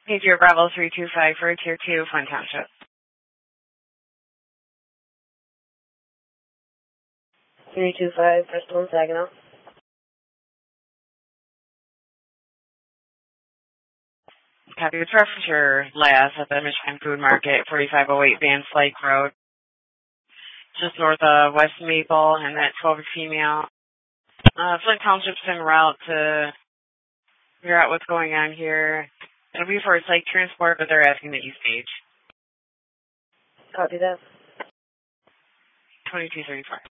Need your Bravo 325 for Tier 2, Flint Township. 325, Bristol and Saginaw. Copy. With reference to your last at the Michigan Food Market, 4508 Van Slyke Road, just north of West Maple, and that 12 female. Flint Township's en route to figure out what's going on here. It'll be for a psych transport, but they're asking that you stage. Copy that. 2234.